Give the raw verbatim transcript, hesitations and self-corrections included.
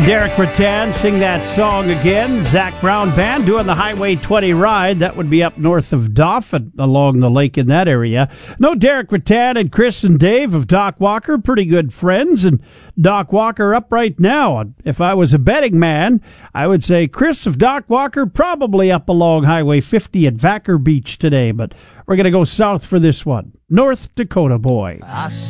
Derek Rattan sing that song again. Zach Brown Band doing the Highway twenty ride. That would be up north of Dauphin along the lake in that area. No, Derek Rattan and Chris and Dave of Doc Walker, pretty good friends. And Doc Walker up right now. If I was a betting man, I would say Chris of Doc Walker probably up along Highway fifty at Vacker Beach today. But we're going to go south for this one. North Dakota boy. I